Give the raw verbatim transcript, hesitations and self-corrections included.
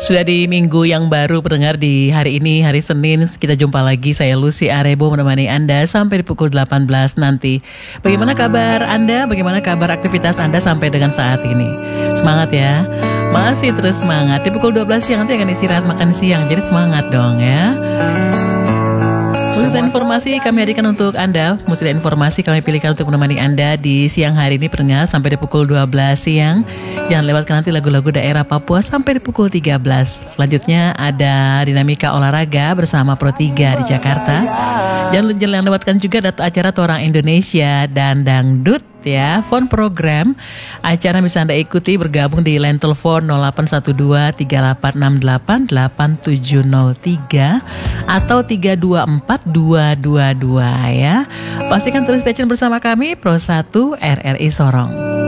Sudah di minggu yang baru pendengar, di hari ini, hari Senin, kita jumpa lagi. Saya Lucy Arebo menemani Anda sampai di pukul delapan belas nanti. Bagaimana kabar Anda? Bagaimana kabar aktivitas Anda sampai dengan saat ini? Semangat ya. Masih terus semangat. Di pukul dua belas siang nanti akan istirahat makan siang. Jadi semangat dong ya. Musik dan informasi kami hadirkan untuk Anda. Musik dan informasi kami pilihkan untuk menemani Anda di siang hari ini pendengar sampai di pukul dua belas siang. Jangan lewatkan nanti lagu-lagu daerah Papua sampai di pukul tiga belas. Selanjutnya ada dinamika olahraga bersama Pro tiga di Jakarta. Jangan, jangan lewatkan juga data acara Torang Indonesia dan Dangdut ya, phone program. Acara bisa Anda ikuti bergabung di line telepon nol delapan satu dua tiga delapan enam delapan delapan tujuh nol tiga atau tiga dua empat dua dua dua ya. Pastikan terus stay tune bersama kami Pro satu R R I Sorong.